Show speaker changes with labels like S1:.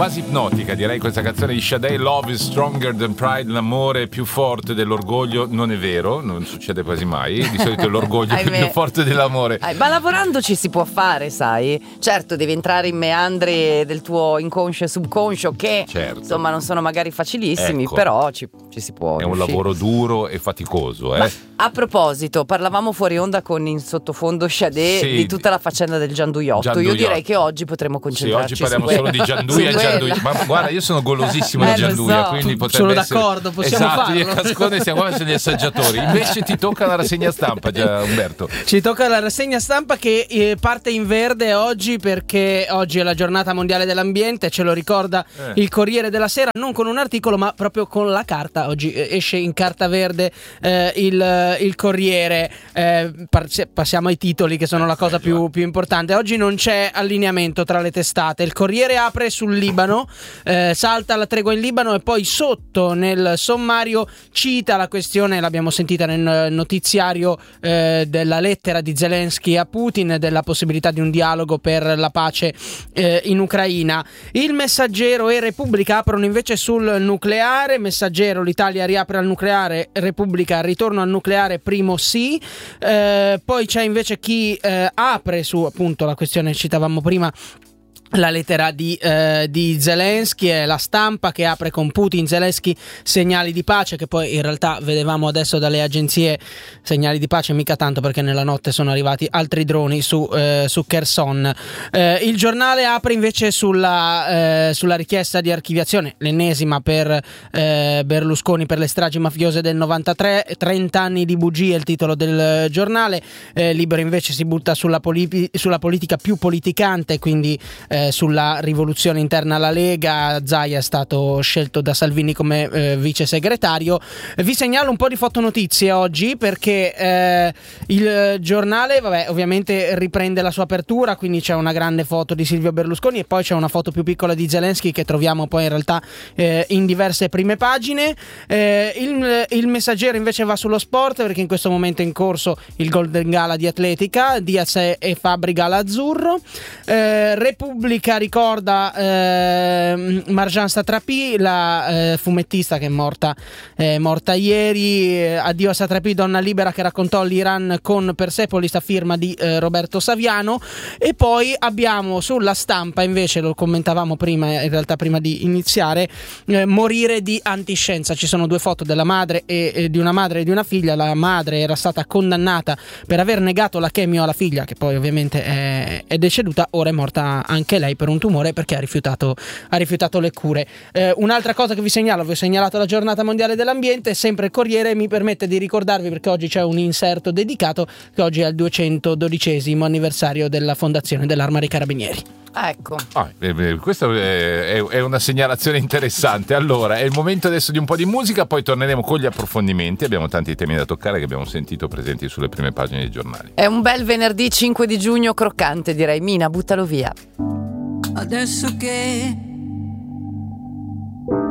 S1: quasi ipnotica, direi, questa canzone di Sade. Love is stronger than pride. L'amore è più forte dell'orgoglio. Non è vero, non succede quasi mai. Di solito è l'orgoglio che è più forte dell'amore.
S2: Ma lavorandoci si può fare, sai? Certo, devi entrare in meandri del tuo inconscio e subconscio che insomma non sono magari facilissimi, però ci si può.
S1: È un lavoro duro e faticoso.
S2: Ma a proposito, parlavamo fuori onda con in sottofondo Sade di tutta la faccenda del gianduiotto. Io direi che oggi potremmo concentrarci
S1: oggi parliamo solo di Gianduia e Gianduia. Ma guarda, io sono golosissimo di Gianduia, quindi potrebbe
S3: sono
S1: essere...
S3: d'accordo, possiamo farlo.
S1: Io e Cascone siamo qua gli assaggiatori. Invece ti tocca la rassegna stampa, Umberto.
S3: Ci tocca la rassegna stampa che parte in verde oggi, perché oggi è la giornata mondiale dell'ambiente, ce lo ricorda il Corriere della Sera, non con un articolo ma proprio con la carta. Oggi esce in carta verde il Corriere. Passiamo ai titoli, che sono la cosa più importante. Oggi non c'è allineamento tra le testate. Il Corriere apre sul Libano, salta la tregua in Libano, e poi sotto nel sommario cita la questione, l'abbiamo sentita nel notiziario, della lettera di Zelensky a Putin, della possibilità di un dialogo per la pace in Ucraina. Il Messaggero e Repubblica aprono invece sul nucleare. Messaggero: l'Italia riapre al nucleare. Repubblica: ritorno al nucleare, primo sì. Poi c'è invece chi apre su appunto la questione che citavamo prima, la lettera di Zelensky. È La Stampa che apre con Putin, Zelensky, segnali di pace, che poi in realtà vedevamo adesso dalle agenzie segnali di pace mica tanto, perché nella notte sono arrivati altri droni su Kherson. Il Giornale apre invece sulla richiesta di archiviazione, l'ennesima per Berlusconi, per le stragi mafiose del 93, 30 anni di bugie, il titolo del Giornale. Libero invece si butta sulla politica più politicante, quindi sulla rivoluzione interna alla Lega. Zaia è stato scelto da Salvini come vice segretario. Vi segnalo un po' di fotonotizie oggi, perché il Giornale ovviamente riprende la sua apertura, quindi c'è una grande foto di Silvio Berlusconi e poi c'è una foto più piccola di Zelensky che troviamo poi in realtà in diverse prime pagine. Il Messaggero invece va sullo sport, perché in questo momento è in corso il Golden Gala di atletica, Diaz e Fabbriga all'azzurro. Repubblica ricorda Marjan Satrapi, la fumettista che è morta ieri. Addio a Satrapi, donna libera che raccontò l'Iran con Persepolis, a firma di Roberto Saviano. E poi abbiamo sulla Stampa, invece lo commentavamo prima, in realtà prima di iniziare, morire di antiscienza. Ci sono due foto della madre e di una madre e di una figlia. La madre era stata condannata per aver negato la chemio alla figlia, che poi ovviamente è deceduta. Ora è morta anche lei per un tumore, perché ha rifiutato le cure. Un'altra cosa che vi ho segnalato la giornata mondiale dell'ambiente, sempre il Corriere mi permette di ricordarvi, perché oggi c'è un inserto dedicato, che oggi è il 212° anniversario della fondazione dell'Arma dei Carabinieri.
S2: Ecco.
S1: Questa è una segnalazione interessante. Allora, è il momento adesso di un po' di musica, poi torneremo con gli approfondimenti. Abbiamo tanti temi da toccare che abbiamo sentito presenti sulle prime pagine dei giornali.
S2: È un bel venerdì 5 di giugno croccante, direi. Mina, buttalo via.
S4: Adesso che